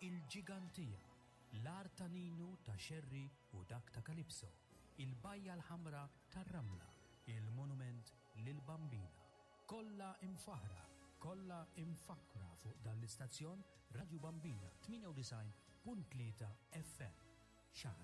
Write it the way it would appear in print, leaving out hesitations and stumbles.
il-ġigantija, l-art ta' Ninu ta' Xerri u dak ta' Kalipso, il-bajja l-ħamra tar-Ramla, il-monument lil-Bambina. Kollha imfaħra, kollha imfakra fuq dan l-istazzjon Radio Bambina 98.3 FM. Xahar